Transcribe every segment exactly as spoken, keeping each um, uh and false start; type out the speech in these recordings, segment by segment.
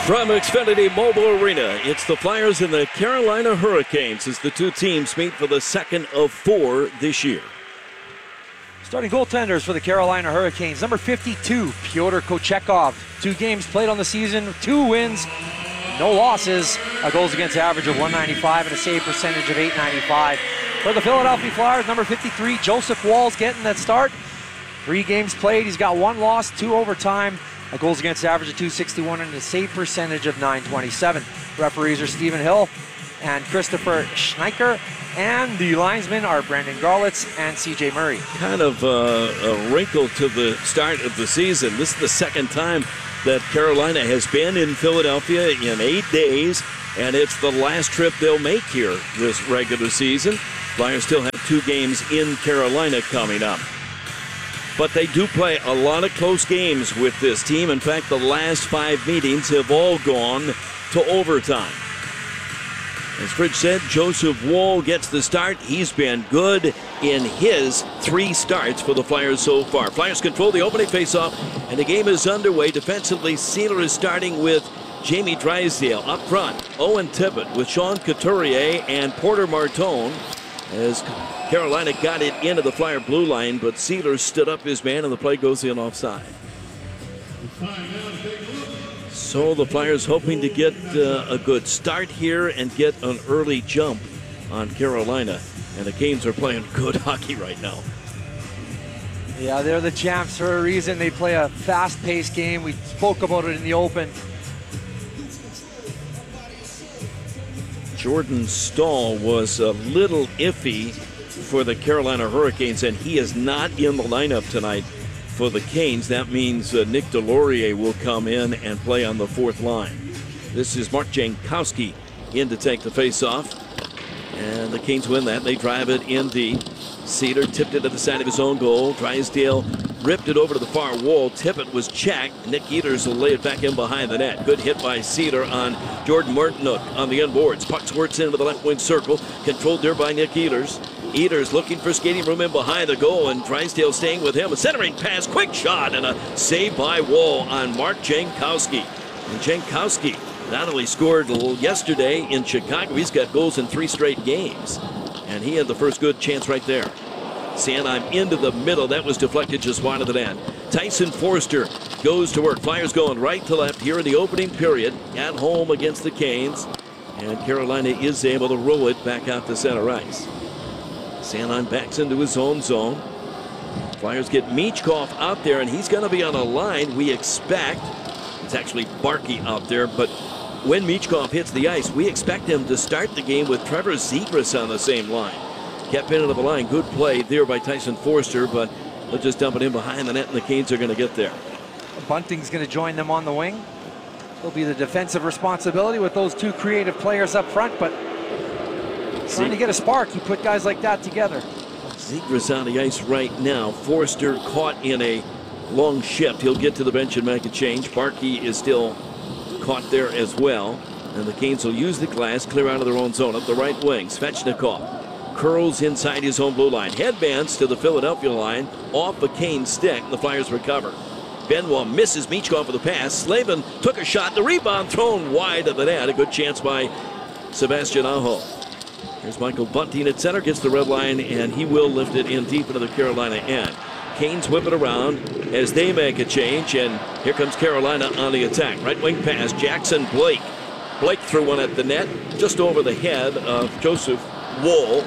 From Xfinity Mobile Arena, it's the Flyers and the Carolina Hurricanes as the two teams meet for the second of four this year. Starting goaltenders for the Carolina Hurricanes. Number fifty-two, Pyotr Kochetkov. Two games played on the season, two wins, no losses. A goals against average of one ninety-five and a save percentage of eight ninety-five. For the Philadelphia Flyers, number fifty-three, Joseph Woll's getting that start. Three games played, he's got one loss, two overtime. A goals against average of two sixty-one and a save percentage of nine twenty-seven. Referees are Stephen Hill and Christopher Schneiker. And the linesmen are Brandon Garlitz and C J Murray. Kind of uh, a wrinkle to the start of the season. This is the second time that Carolina has been in Philadelphia in eight days, and it's the last trip they'll make here this regular season. Flyers still have two games in Carolina coming up. But they do play a lot of close games with this team. In fact, the last five meetings have all gone to overtime. As Fritz said, Joseph Woll gets the start. He's been good in his three starts for the Flyers so far. Flyers control the opening faceoff, and the game is underway. Defensively, Sealer is starting with Jamie Drysdale. Up front, Owen Tippett with Sean Couturier and Porter Martone. As Carolina got it into the Flyer blue line, but Sealer stood up his man, and the play goes in offside. So the Flyers hoping to get uh, a good start here and get an early jump on Carolina. And the Canes are playing good hockey right now. Yeah, they're the champs for a reason. They play a fast-paced game. We spoke about it in the open. Jordan Staal was a little iffy for the Carolina Hurricanes, and he is not in the lineup tonight for the Canes. That means uh, Nick Delorier will come in and play on the fourth line. This is Mark Jankowski in to take the face-off, and the Canes win that. They drive it in deep. Cedar tipped it to the side of his own goal. Drysdale ripped it over to the far wall. Tippett was checked. Nick Ehlers will lay it back in behind the net. Good hit by Cedar on Jordan Martinook on the inboards. Puck squirts into the left wing circle. Controlled there by Nick Ehlers. Ehlers looking for skating room in behind the goal, and Drysdale staying with him. A centering pass, quick shot, and a save by Woll on Mark Jankowski. And Jankowski not only scored yesterday in Chicago, he's got goals in three straight games. And he had the first good chance right there. Sanheim into the middle. That was deflected just wide of the net. Tyson Foerster goes to work. Flyers going right to left here in the opening period at home against the Canes. And Carolina is able to roll it back out to center ice. Sanheim backs into his own zone. Flyers get Michkov out there, and he's going to be on a line we expect. It's actually Barkey out there, but when Michkov hits the ice, we expect him to start the game with Trevor Zegras on the same line. Kept into the line. Good play there by Tyson Foerster, but they'll just dump it in behind the net, and the Canes are going to get there. Bunting's going to join them on the wing. It'll be the defensive responsibility with those two creative players up front, but trying to get a spark, you put guys like that together. Zegras on the ice right now. Foerster caught in a long shift. He'll get to the bench and make a change. Barkey is still caught there as well, and the Canes will use the glass, clear out of their own zone. Up the right wing, Svechnikov curls inside his own blue line. Headbands to the Philadelphia line, off a Cane stick. The Flyers recover. Benoit misses Michkov with the pass. Slavin took a shot. The rebound thrown wide of the net. A good chance by Sebastian Aho. Here's Michael Bunting at center, gets the red line, and he will lift it in deep into the Carolina end. Canes whip it around as they make a change, and here comes Carolina on the attack. Right wing pass, Jackson Blake. Blake threw one at the net, just over the head of Joseph Woll.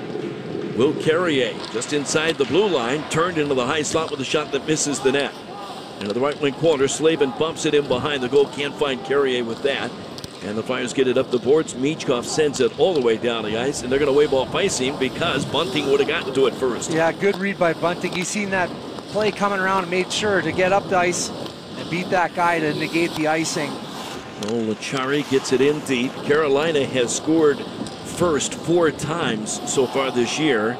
Will Carrier, just inside the blue line, turned into the high slot with a shot that misses the net. Into the right wing corner, Slavin bumps it in behind the goal, can't find Carrier with that. And the Flyers get it up the boards. Michkov sends it all the way down the ice, and they're going to wave off icing because Bunting would have gotten to it first. Yeah, good read by Bunting. He's seen that play coming around and made sure to get up the ice and beat that guy to negate the icing. Noel Acciari gets it in deep. Carolina has scored first four times so far this year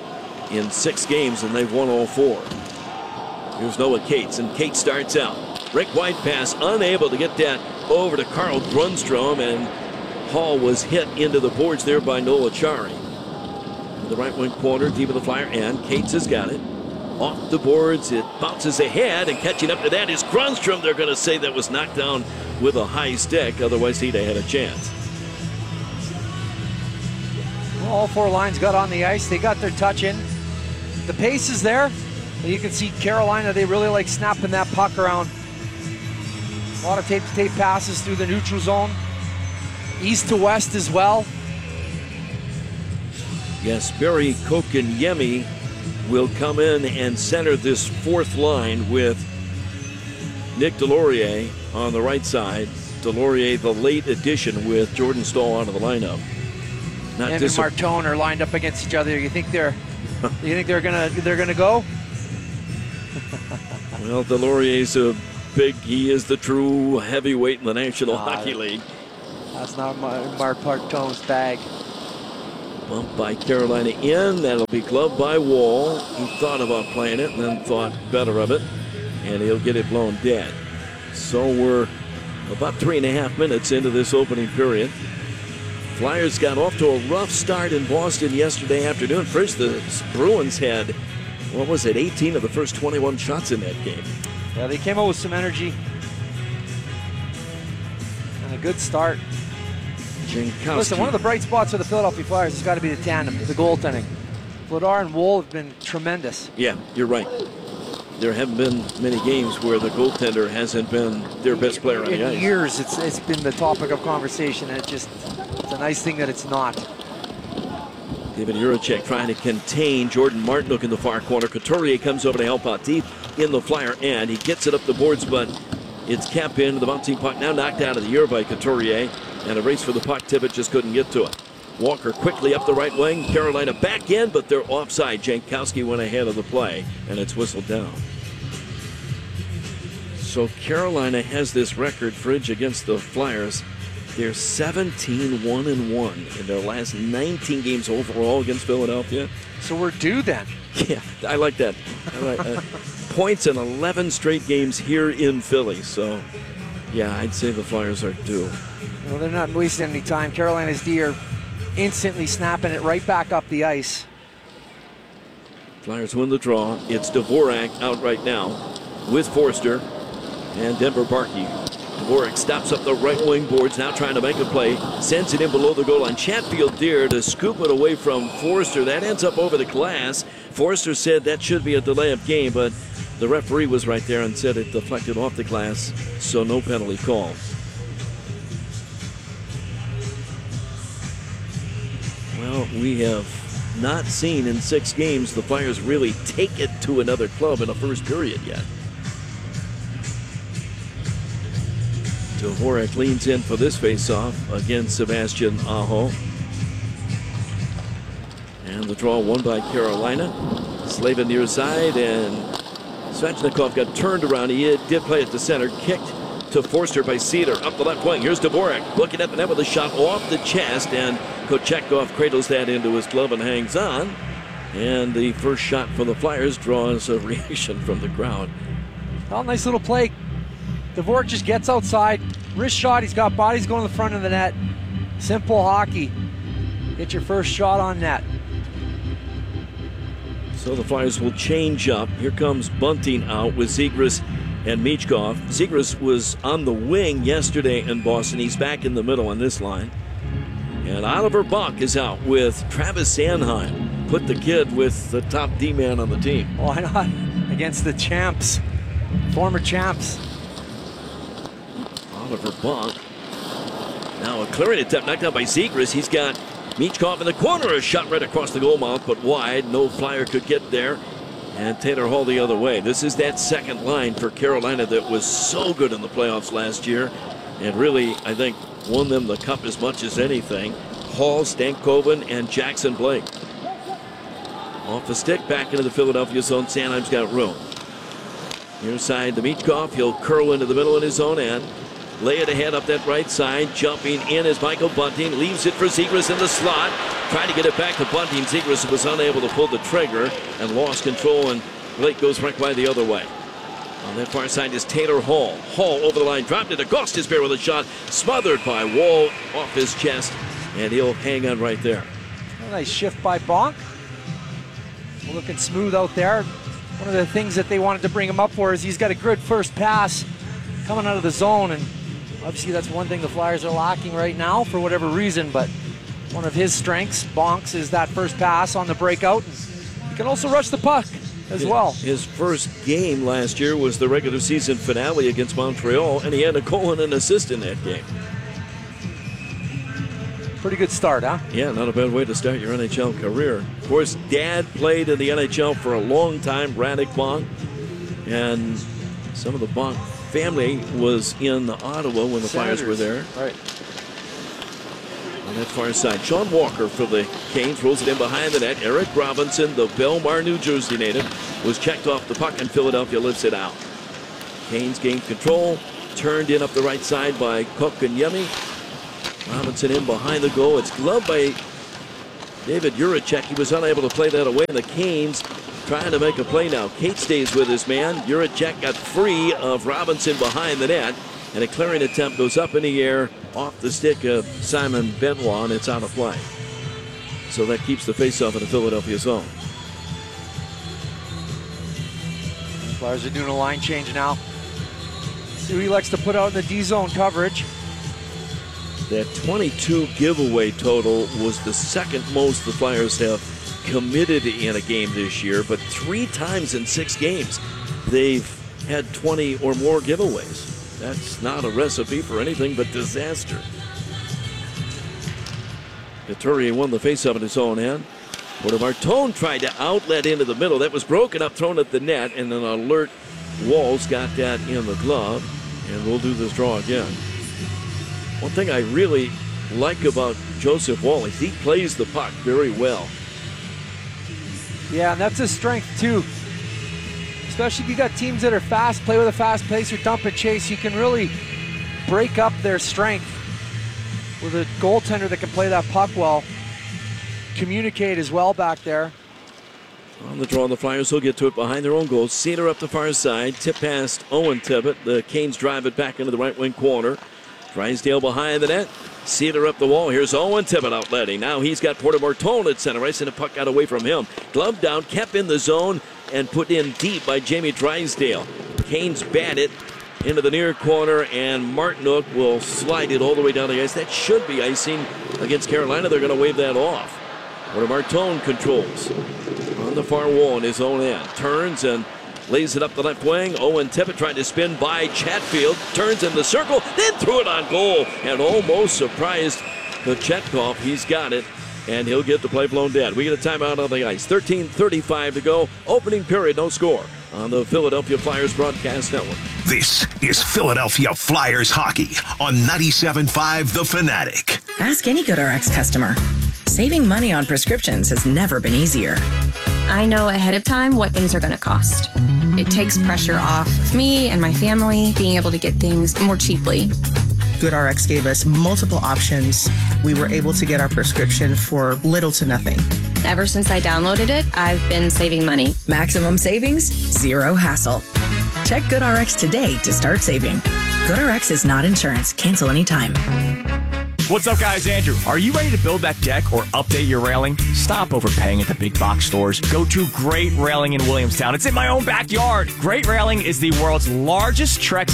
in six games, and they've won all four. Here's Noah Cates, and Cates starts out. Rick wide pass, unable to get that over to Carl Grundstrom, and Hall was hit into the boards there by Noel Acciari. The right wing corner, deep of the Flyer end. Cates has got it. off the boards. It bounces ahead, and catching up to that is Grunstrom. They're going to say that was knocked down with a high stick. Otherwise, he'd have had a chance. Well, all four lines got on the ice. They got their touch in. The pace is there. You can see Carolina, they really like snapping that puck around. A lot of tape-to-tape passes through the neutral zone. East to west as well. Yes, Barry Kokanyemi will come in and center this fourth line with Nick Delorier on the right side. Delorier, the late addition with Jordan Staal out of the lineup. Not Him and Martone are lined up against each other. You think they're, you think they're gonna, they're gonna go? Well, Delorier's a big. He is the true heavyweight in the National uh, Hockey League. That's not Mark Martone's bag. Bumped by Carolina in. That'll be gloved by Wall. He thought about playing it and then thought better of it, and he'll get it blown dead. So we're about three and a half minutes into this opening period. Flyers got off to a rough start in Boston yesterday afternoon. First, the Bruins had, what was it, eighteen of the first twenty-one shots in that game. Yeah, they came out with some energy and a good start. Jankowski. Listen, one of the bright spots of the Philadelphia Flyers has got to be the tandem, the goaltending. Vladar and Woll have been tremendous. Yeah, you're right. There haven't been many games where the goaltender hasn't been their best player on in the ice. In years, it's it's been the topic of conversation, and it just it's a nice thing that it's not. David Juracek trying to contain Jordan Martinook in the far corner. Couturier comes over to help out deep in the Flyer end. He gets it up the boards, but it's kept in. The bouncing puck now knocked out of the air by Couturier, and a race for the puck. Tippett just couldn't get to it. Walker quickly up the right wing. Carolina back in, but they're offside. Jankowski went ahead of the play, and it's whistled down. So Carolina has this record, Fridge, against the Flyers. They're seventeen one and one in their last nineteen games overall against Philadelphia. So we're due then. Yeah, I like that. I like, uh, points in eleven straight games here in Philly. So, yeah, I'd say the Flyers are due. Well, they're not wasting any time. Carolina's D are instantly snapping it right back up the ice. Flyers win the draw. It's Dvorak out right now with Forster and Denver Barkey. Dvorak stops up the right wing boards, now trying to make a play. Sends it in below the goal line. Chatfield Deer to scoop it away from Forster. That ends up over the glass. Forster said that should be a delay of game, but the referee was right there and said it deflected off the glass, so no penalty call. Well, we have not seen in six games the Flyers really take it to another club in a first period yet. Dvorak leans in for this faceoff against Sebastian Aho. And the draw won by Carolina. Slavin near side, and Svechnikov got turned around. He did play at the center, kicked to Forster by Cedar. Up the left wing, here's Dvorak looking at the net with a shot off the chest, and Kochetkov cradles that into his glove and hangs on. And the first shot for the Flyers draws a reaction from the crowd. Well, nice little play. Dvorak just gets outside, wrist shot, he's got bodies going to the front of the net. Simple hockey. Get your first shot on net. So the Flyers will change up. Here comes Bunting out with Zegras and Michkov. Zegras was on the wing yesterday in Boston. He's back in the middle on this line. And Oliver Bach is out with Travis Sanheim. Put the kid with the top D-man on the team. Why not? Against the champs, former champs. Oliver Bach. Now a clearing attempt knocked out by Zegras. He's got Michkov in the corner. A shot right across the goal mouth, but wide. No Flyer could get there. And Taylor Hall the other way. This is that second line for Carolina that was so good in the playoffs last year. And really, I think, won them the cup as much as anything. Hall, Stankoven, and Jackson Blake. Off the stick, back into the Philadelphia zone. Sanheim's got room. Near side to Michkov. He'll curl into the middle in his own end. Lay it ahead up that right side. Jumping in is Michael Bunting. Leaves it for Zegras in the slot. Trying to get it back to Bunting. Zegras was unable to pull the trigger and lost control, and Blake goes right by the other way. On that far side is Taylor Hall. Hall over the line. Dropped it across his bear with a shot. Smothered by Wall off his chest, and he'll hang on right there. A nice shift by Bonk. Looking smooth out there. one of the things that they wanted to bring him up for is he's got a good first pass coming out of the zone, and obviously that's one thing the Flyers are lacking right now for whatever reason, but one of his strengths, Bonks, is that first pass on the breakout. He can also rush the puck as well. His first game last year was the regular season finale against Montreal, and he had a goal and an assist in that game. Pretty good start, huh? Yeah, not a bad way to start your N H L career. Of course, Dad played in the N H L for a long time, Radek Bonk, and some of the Bonk family was in Ottawa when the Senators. Flyers were there. Right. On that far side, Sean Walker for the Canes rolls it in behind the net. Eric Robinson, the Belmar, New Jersey native, was checked off the puck, and Philadelphia lifts it out. Canes gained control, turned in up the right side by Kotkaniemi. Robinson in behind the goal. It's gloved by David Juracek. He was unable to play that away, and the Canes trying to make a play now. Kate stays with his man. Juracek got free of Robinson behind the net, and a clearing attempt goes up in the air off the stick of Simon Benoit, and it's out of play. So that keeps the faceoff in the Philadelphia zone. The Flyers are doing a line change now. See who he likes to put out in the D zone coverage. That twenty-two giveaway total was the second most the Flyers have committed in a game this year, but three times in six games they've had twenty or more giveaways. That's not a recipe for anything but disaster. Couturier won the faceoff in his own end. Porter Martone tried to outlet into the middle. That was broken up, thrown at the net, and an alert Walls got that in the glove, and we'll do this draw again. One thing I really like about Joseph Woll is he plays the puck very well. Yeah, and that's his strength too. Especially if you got teams that are fast, play with a fast pace or dump and chase, you can really break up their strength with a goaltender that can play that puck well, communicate as well back there. On the draw, the Flyers will get to it behind their own goal. Cedar up the far side, tip past Owen Tippett. The Canes drive it back into the right wing corner. Drysdale behind the net. Cedar up the wall. Here's Owen Tippett outletting. Now he's got Porter Martone at center ice, and the puck got away from him. Glove down, kept in the zone, and put in deep by Jamie Drysdale. Canes bat it into the near corner, and Martinook will slide it all the way down the ice. That should be icing against Carolina. They're going to wave that off. Porter Martone controls on the far wall in his own end. Turns and lays it up the left wing. Owen Tippett tried to spin by Chatfield. Turns in the circle, then threw it on goal. And almost surprised Kochetkov. He's got it, and he'll get the play blown dead. We get a timeout on the ice. thirteen thirty-five to go. Opening period, no score on the Philadelphia Flyers Broadcast Network. This is Philadelphia Flyers hockey on ninety-seven point five The Fanatic. Ask any GoodRx customer. Saving money on prescriptions has never been easier. I know ahead of time what things are going to cost. It takes pressure off of me and my family being able to get things more cheaply. GoodRx gave us multiple options. We were able to get our prescription for little to nothing. Ever since I downloaded it, I've been saving money. Maximum savings, zero hassle. Check GoodRx today to start saving. GoodRx is not insurance. Cancel anytime. What's up, guys? Andrew. Are you ready to build that deck or update your railing? Stop overpaying at the big box stores. Go to Great Railing in Williamstown. It's in my own backyard. Great Railing is the world's largest Trex